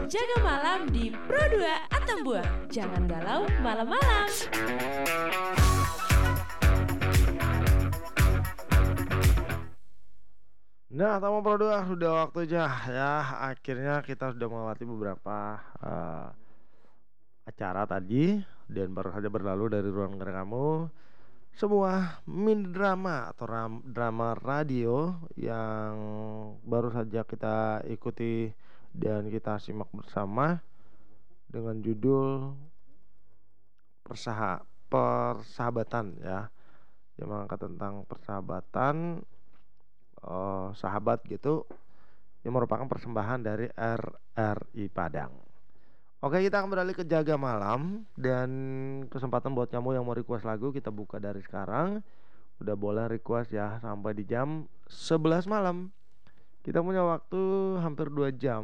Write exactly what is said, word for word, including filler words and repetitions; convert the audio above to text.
Jaga Malam di Pro dua Atambua. Jangan galau malam-malam. Nah, Tamu Pro dua sudah waktunya ya. Akhirnya kita sudah melewati beberapa uh, acara tadi dan baru saja berlalu dari ruang dengar kamu. Sebuah mini drama atau ram, drama radio yang baru saja kita ikuti dan kita simak bersama dengan judul Persaha, Persahabatan ya. Yang mengangkat tentang persahabatan, uh, sahabat gitu, yang merupakan persembahan dari R R I Padang. Oke, kita akan beralih ke Jaga Malam. Dan kesempatan buat kamu yang mau request lagu, kita buka dari sekarang. Udah boleh request ya sampai di jam sebelas malam. Kita punya waktu hampir dua jam